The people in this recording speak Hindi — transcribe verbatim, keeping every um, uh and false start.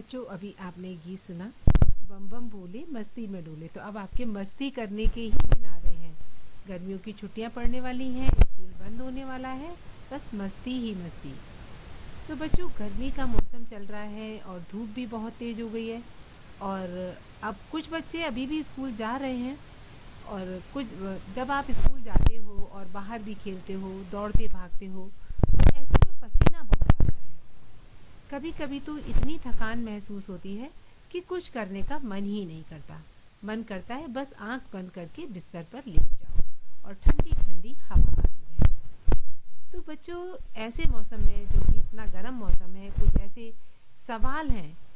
बच्चों, अभी आपने गीत सुना, बम बम बोले मस्ती में डोले। तो अब आपके मस्ती करने के ही दिन आ रहे हैं। गर्मियों की छुट्टियां पड़ने वाली हैं, स्कूल बंद होने वाला है, बस मस्ती ही मस्ती। तो बच्चों, गर्मी का मौसम चल रहा है और धूप भी बहुत तेज़ हो गई है। और अब कुछ बच्चे अभी भी स्कूल जा रहे हैं, और कुछ जब आप स्कूल जाते हो और बाहर भी खेलते हो, दौड़ते भागते हो, तो ऐसे में पसीना बहुत आता है। कभी कभी तो इतनी थकान महसूस होती है कि कुछ करने का मन ही नहीं करता। मन करता है बस आंख बंद करके बिस्तर पर लेट जाओ और ठंडी ठंडी हवा आती रहे। तो बच्चों, ऐसे मौसम में, जो कि इतना गर्म मौसम है, कुछ ऐसे सवाल हैं